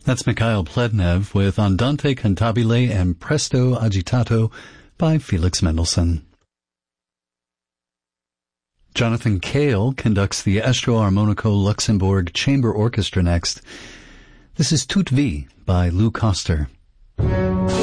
That's Mikhail Plednev with Andante Cantabile and Presto Agitato by Felix Mendelssohn. Jonathan Cale conducts the Estro-Armonico Luxembourg Chamber Orchestra next. This is Toute Vie by Lou Koster.